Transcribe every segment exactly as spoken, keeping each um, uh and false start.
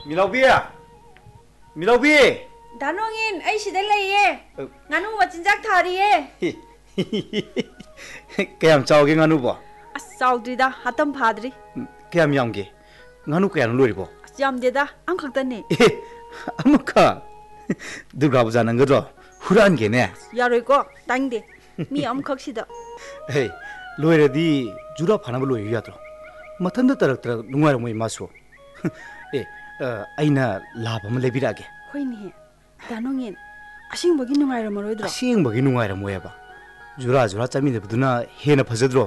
Milabi Milabi Danongin ai sida laiye nganu machinjak thariye Kayam chawge nganu bo as chawdri da hatam phadri Kayam yamge nganu kayam lori bo as yamde da am khaktane amuka Durga Puja nangadro huran ge ne yaroi ko tangde mi am khaksida Hey loire di jura phana bo loi ya tro mathanda tarak tarak nungai moi maso Eh aina lab am lebirage hoini Danongin asing bagi nungai ra maroi dro asing bagi nungai ra moya ba jura jura chami ne buduna hena phajadro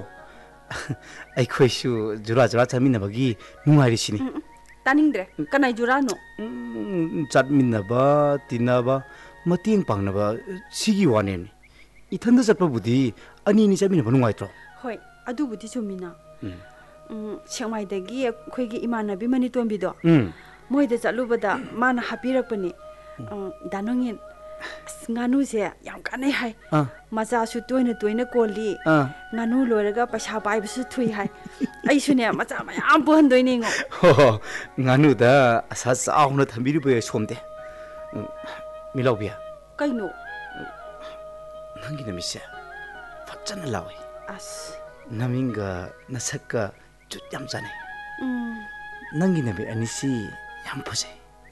ai khoisu jura jura chami ne bagi nungai ri sini Taningdre kanai jura no chatminna ba tinaba mating pangna ba sigi wane ni ithanda chatpa budi ani ni chami ne nungai tro hoi adu budi chumina um chengmai dagi khoigi imanabi mani tombi do moi de chalubada mana hapirakpani Danongin nganu se yam kanai hai macha su toina toina koli nganu loiraga paisa pai bu su thui hai ai sune macha mayam bohan doini ngo ho nganu da asa sauna thambiri bu somde Milawbia kaino nangi na mise fachana lawi as naminga nasakka chut yam jane um nangi na be anisi yam phase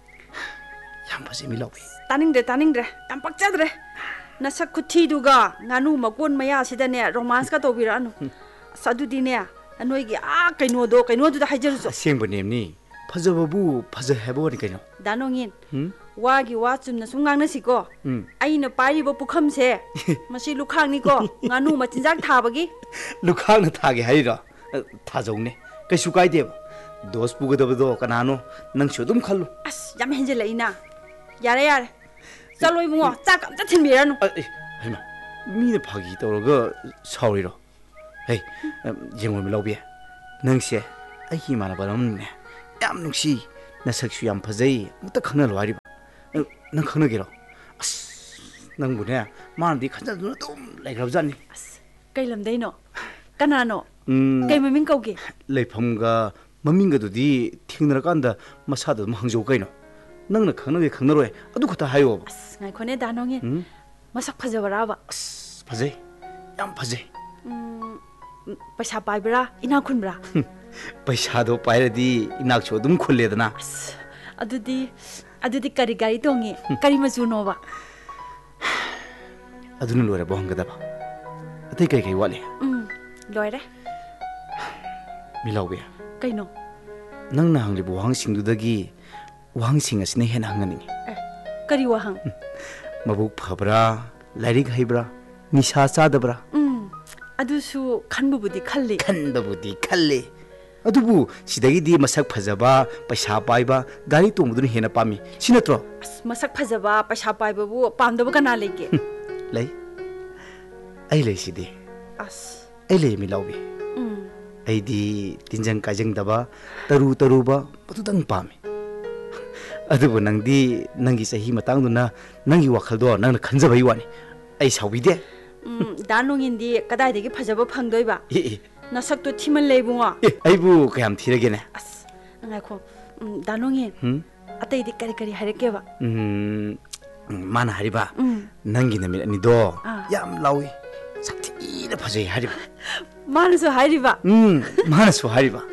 yam phase Milawbi Taningdre taningdre yam pakchadre nasak kuthi duga nganu makon maya sidane romance ka tobiranu sadudi ne anoigi a kaino do kaino du da hajerso asengba nemni phajababu phaja hebo ni kaino Danongin wagi wa chumna sungang na siko aina pari bo pukham se masi lukhang ni ko nganu machinjak thabagi lukhang na thage haira thajong ne kaisu kai de dos pugadaba do kanano nang shodum khallu as yam henjela ina yare yare Saloi mo chak am ta thinbiranu ai haima mi ne phagi tawraga sauri ro hey jengol Milawbi nangse ai hi mana baram ne yam nungsi nasaksu yam phajai mutta khana lwari nang khana gero as nang bu ne man di khanja du dum laikrab jani as kai lam dai no kanano kai maming kauge leifam ga maming ga du di thingna kanda masa da hangjo kaino nangna khana ge khana roi adu khata hayo as ngai khone Danongin masak phajabara ba as phajai yam phajai um paisa paibra ina khunbra paisa do pairadi inak cho dum khulle dana as adudi adudi kari gari tongi kari machu no ba aduna lore bohanga da ba atai kai kai wale um loire Milawbi kaino nangna hangli bohang singdu dagi wahang sing asine hen hangani eh kari wahang mabuk phabra lairik haibra nisa chadabra um adusu khanbu budi khalli khanba budi khalle adubu sidagi di masak phajaba paisa paiba gari tongdun hena pami sinatro as masak phajaba paisa paiba bu pamdaba kana lege lei ai lei sidi as ai lei Milawbi um ai di tinjang kajang daba taru taruba patudang pami adubu nangdi nangi sahi matangduna nangi wakhaldo nangna khanjabai wani ai sawbide um Danongin di kadai degi phajaba phangdoi ba e nasak to thiman leibunga aibu kayam thirage ne as ngai kho Danongin atai di kari kari hareke ba um mana hariba nangi na mi ani do yam lawi sakti ina phajai hariba manasu hariba um mana so hariba